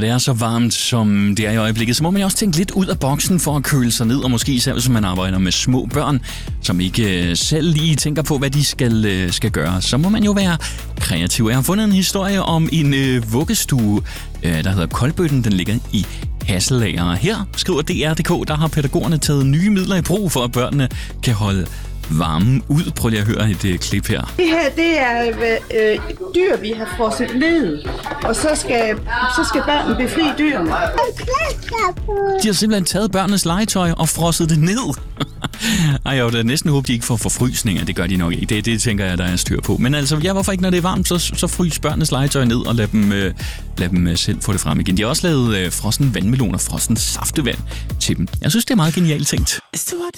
det er så varmt, som det er i øjeblikket, så må man jo også tænke lidt ud af boksen for at køle sig ned, og måske især hvis man arbejder med små børn, som ikke selv lige tænker på, hvad de skal gøre. Så må man jo være kreativ. Jeg har fundet en historie om en vuggestue, der hedder Koldbøtten. Den ligger i Hasselager. Her skriver DR.dk, der har pædagogerne taget nye midler i brug for, at børnene kan holde varmen ud. Prøv lige at høre et klip her. Det her, det er dyr, vi har frosset ned, og så skal børnene befri dyrene. De har simpelthen taget børnenes legetøj og frosset det ned. Ej, jeg vil da næsten håbe, de ikke får forfrysninger. Det gør de nok ikke. Det tænker jeg, der er styr på. Men altså, ja, hvorfor ikke, når det er varmt, så frys børnenes legetøj ned og lad dem selv få det frem igen. De har også lavet frossen vandmelon og frossen saftevand til dem. Jeg synes, det er meget genialt tænkt.